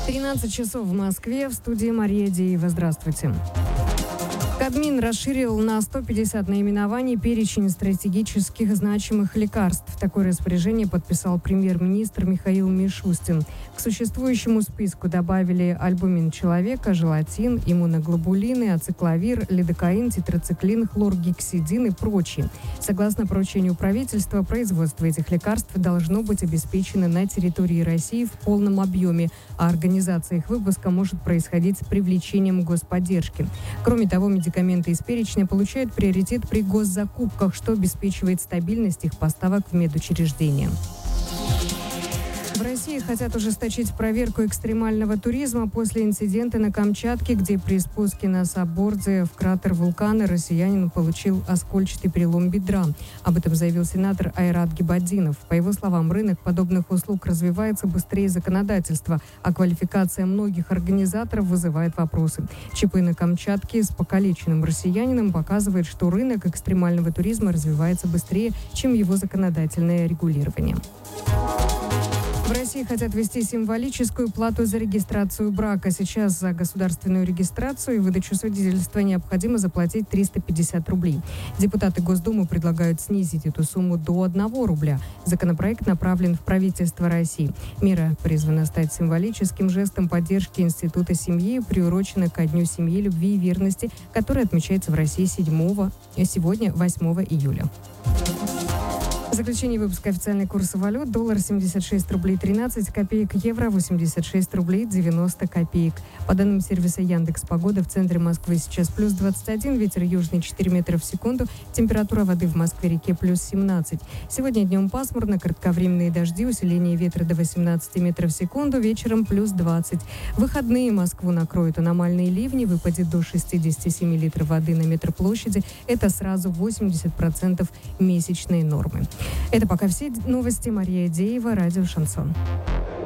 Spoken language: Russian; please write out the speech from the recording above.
13 часов в Москве. В студии Мария Деева. Здравствуйте. Кабмин расширил на 150 наименований перечень стратегических значимых лекарств. Такое распоряжение подписал премьер-министр Михаил Мишустин. К существующему списку добавили альбумин человека, желатин, иммуноглобулины, ацикловир, лидокаин, тетрациклин, хлоргексидин и прочие. Согласно поручению правительства, производство этих лекарств должно быть обеспечено на территории России в полном объеме, а организация их выпуска может происходить с привлечением господдержки. Кроме того, медикаменты из перечня получают приоритет при госзакупках, что обеспечивает стабильность их поставок в медучреждения. В России хотят ужесточить проверку экстремального туризма после инцидента на Камчатке, где при спуске на сабборде в кратер вулкана россиянин получил оскольчатый перелом бедра. Об этом заявил сенатор Айрат Гибаддинов. По его словам, рынок подобных услуг развивается быстрее законодательства, а квалификация многих организаторов вызывает вопросы. ЧП на Камчатке с покалеченным россиянином показывает, что рынок экстремального туризма развивается быстрее, чем его законодательное регулирование. В России хотят ввести символическую плату за регистрацию брака. Сейчас за государственную регистрацию и выдачу свидетельства необходимо заплатить 350 рублей. Депутаты Госдумы предлагают снизить эту сумму до 1 рубля. Законопроект направлен в правительство России. Мера призвана стать символическим жестом поддержки института семьи, приурочена ко Дню семьи, любви и верности, который отмечается в России сегодня, 8 июля. В заключении выпуска официальный курс валют. Доллар 76 рублей 13 копеек, евро 86 рублей 90 копеек. По данным сервиса Яндекс.Погода, в центре Москвы сейчас плюс 21, ветер южный 4 метра в секунду, температура воды в Москве-реке плюс 17. Сегодня днем пасмурно, кратковременные дожди, усиление ветра до 18 метров в секунду, вечером плюс 20. В выходные Москву накроют аномальные ливни, выпадет до 67 литров воды на метр площади. Это сразу 80% месячной нормы. Это пока все новости. Мария Деева, радио «Шансон».